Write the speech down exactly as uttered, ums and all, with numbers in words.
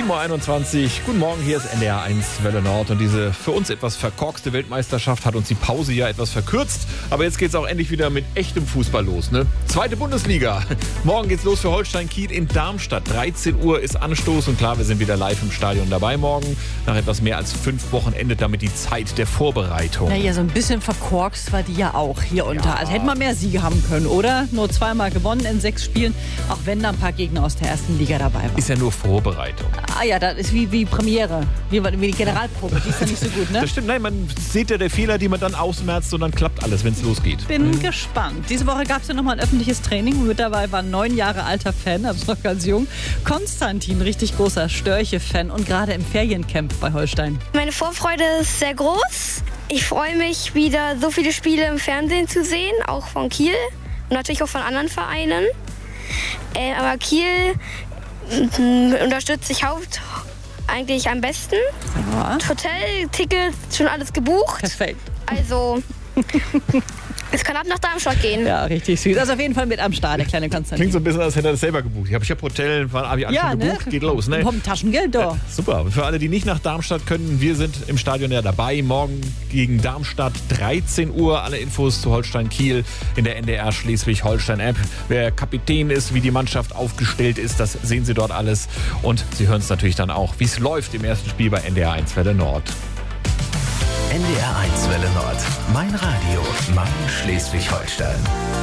sieben Uhr einundzwanzig. Guten Morgen, hier ist N D R eins Welle Nord. Und diese für uns etwas verkorkste Weltmeisterschaft hat uns die Pause ja etwas verkürzt. Aber jetzt geht's auch endlich wieder mit echtem Fußball los, ne? Zweite Bundesliga. Morgen geht's los für Holstein Kiel in Darmstadt. dreizehn Uhr ist Anstoß und klar, wir sind wieder live im Stadion dabei morgen. Nach etwas mehr als fünf Wochen endet damit die Zeit der Vorbereitung. Naja, so ein bisschen verkorkst war die ja auch hier unter. Ja. Also hätte man mehr Siege haben können, oder? Nur zweimal gewonnen in sechs Spielen, auch wenn da ein paar Gegner aus der ersten Liga dabei waren. Ist ja nur Vorbereitung. Ah ja, das ist wie, wie Premiere, wie, wie die Generalprobe, die ist ja nicht so gut, ne? Das stimmt, nein, man sieht ja der Fehler, die man dann ausmerzt und dann klappt alles, wenn es losgeht. Bin Mhm. gespannt. Diese Woche gab es ja nochmal ein öffentliches Training. Mit dabei war ein neun Jahre alter Fan, also noch ganz jung. Konstantin, richtig großer Störche-Fan und gerade im Feriencamp bei Holstein. Meine Vorfreude ist sehr groß. Ich freue mich, wieder so viele Spiele im Fernsehen zu sehen, auch von Kiel und natürlich auch von anderen Vereinen. Äh, aber Kiel äh, unterstütze ich haupt eigentlich am besten. Ja. Hotel, Tickets, schon alles gebucht. Perfekt. Also, es kann ab nach Darmstadt gehen. Ja, richtig süß. Also auf jeden Fall mit am Start, der kleine Konstantin. Klingt so ein bisschen, als hätte er das selber gebucht. Ich habe ich hab Hotel, habe ich alles Ja, schon gebucht, ne? geht los. Ne? Vom Taschengeld doch. Super. Für alle, die nicht nach Darmstadt können, wir sind im Stadion ja dabei. Morgen gegen Darmstadt, dreizehn Uhr. Alle Infos zu Holstein Kiel in der N D R Schleswig-Holstein-App. Wer Kapitän ist, wie die Mannschaft aufgestellt ist, das sehen Sie dort alles. Und Sie hören es natürlich dann auch, wie es läuft im ersten Spiel bei N D R eins Welle Nord. N D R eins Welle Nord. Mein Radio, mein Schleswig-Holstein.